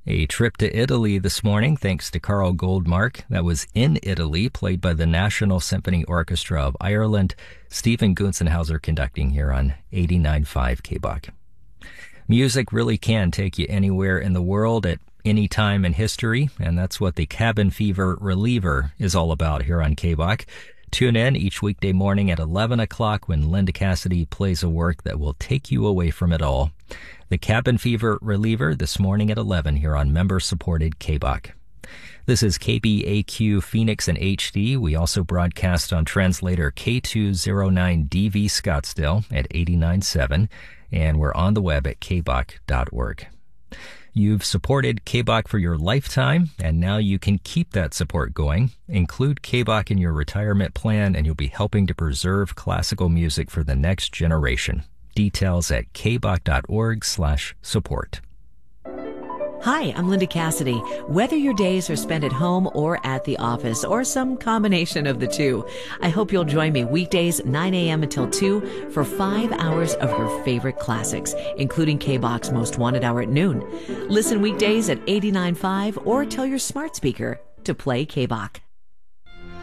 A trip to Italy this morning, thanks to Carl Goldmark. That was In Italy, played by the National Symphony Orchestra of Ireland. Stephen Gunzenhauser conducting here on 89.5 KBOK. Music really can take you anywhere in the world at any time in history, and that's what the Cabin Fever Reliever is all about here on KBOK. Tune in each weekday morning at 11 o'clock when Linda Cassidy plays a work that will take you away from it all. The Cabin Fever Reliever this morning at 11 here on member-supported KBOK. This is KBAQ Phoenix and HD. We also broadcast on translator K209DV Scottsdale at 89.7, and we're on the web at kbok.org. You've supported KBOK for your lifetime, and now you can keep that support going. Include KBOK in your retirement plan, and you'll be helping to preserve classical music for the next generation. Details at kbok.org/support. Hi, I'm Linda Cassidy. Whether your days are spent at home or at the office, or some combination of the two, I hope you'll join me weekdays 9 a.m. until 2 for 5 hours of your favorite classics, including KBOK's Most Wanted Hour at noon. Listen weekdays at 89.5 or tell your smart speaker to play KBOK.